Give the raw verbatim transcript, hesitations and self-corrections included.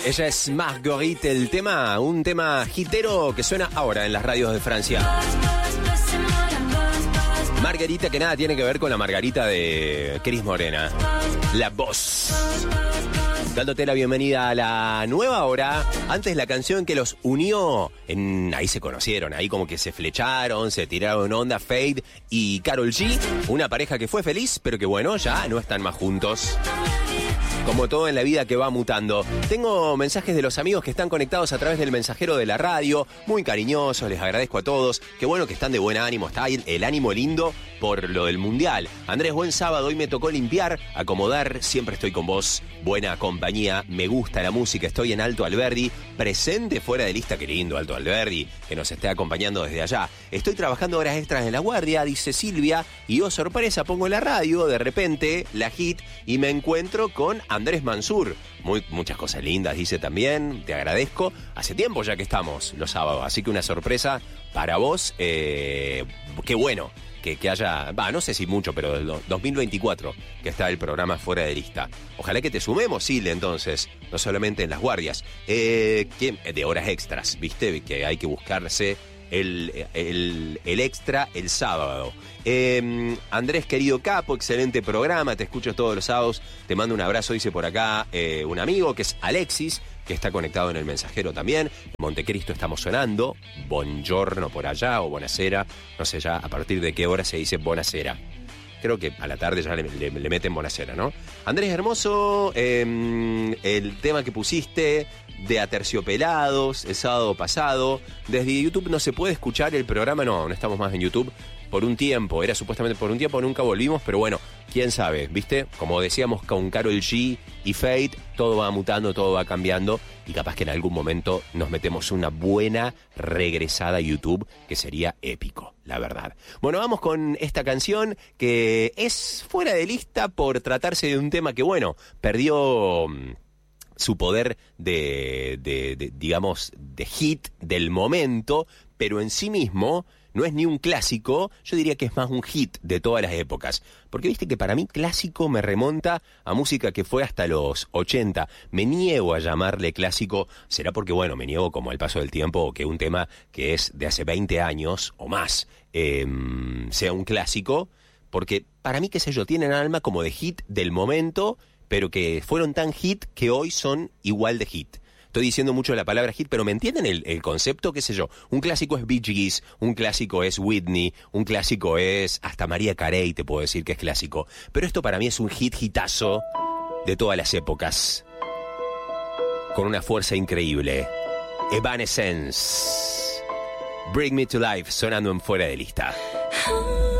Ella es Marguerite, el tema, un tema hitero que suena ahora en las radios de Francia. Margarita, que nada tiene que ver con la Margarita de Cris Morena. La voz. Dándote la bienvenida a la nueva hora. Antes la canción que los unió, en, ahí se conocieron, ahí como que se flecharon, se tiraron onda, Fade y Karol G. Una pareja que fue feliz, pero que bueno, ya no están más juntos. Como todo en la vida que va mutando. Tengo mensajes de los amigos que están conectados a través del mensajero de la radio, muy cariñosos, les agradezco a todos. Qué bueno que están de buen ánimo, está ahí el ánimo lindo por lo del mundial. Andrés, buen sábado, hoy me tocó limpiar, acomodar, siempre estoy con vos, buena compañía, me gusta la música, estoy en Alto Alberdi, presente fuera de lista, qué lindo Alto Alberdi, que nos esté acompañando desde allá. Estoy trabajando horas extras en la guardia, dice Silvia, y oh sorpresa, pongo la radio, de repente, la hit, y me encuentro con Andrés Mansur. Muy, muchas cosas lindas, dice también, te agradezco. Hace tiempo ya que estamos los sábados, así que una sorpresa para vos. Eh, qué bueno que, que haya, va, no sé si mucho, pero del dos mil veinticuatro que está el programa fuera de lista. Ojalá que te sumemos, Silde, entonces, no solamente en las guardias, eh, que, de horas extras, viste, que hay que buscarse el, el, el extra el sábado. Eh, Andrés, querido capo, excelente programa, te escucho todos los sábados, te mando un abrazo, dice por acá eh, un amigo que es Alexis, que está conectado en el mensajero también. En Montecristo estamos sonando, buongiorno por allá o buonasera, no sé ya a partir de qué hora se dice buonasera. Creo que a la tarde ya le, le, le meten buonasera, ¿no? Andrés Hermoso, eh, el tema que pusiste de Aterciopelados el sábado pasado, desde YouTube no se puede escuchar el programa, no, no estamos más en YouTube por un tiempo, era supuestamente por un tiempo, nunca volvimos, pero bueno, quién sabe, ¿viste? Como decíamos con Karol G y Fade, todo va mutando, todo va cambiando y capaz que en algún momento nos metemos una buena regresada a YouTube, que sería épico, la verdad. Bueno, vamos con esta canción que es fuera de lista por tratarse de un tema que, bueno, perdió su poder de, de, de digamos, de hit del momento, pero en sí mismo no es ni un clásico, yo diría que es más un hit de todas las épocas. Porque viste que para mí clásico me remonta a música que fue hasta los ochenta. Me niego a llamarle clásico, será porque, bueno, me niego como al paso del tiempo que un tema que es de hace veinte años o más eh, sea un clásico. Porque para mí, qué sé yo, tienen alma como de hit del momento, pero que fueron tan hit que hoy son igual de hit. Estoy diciendo mucho la palabra hit, pero ¿me entienden el, el concepto? ¿Qué sé yo? Un clásico es Bee Gees, un clásico es Whitney, un clásico es hasta Mariah Carey, te puedo decir que es clásico. Pero esto para mí es un hit hitazo de todas las épocas, con una fuerza increíble. Evanescence, Bring Me to Life, sonando en Fuera de Lista.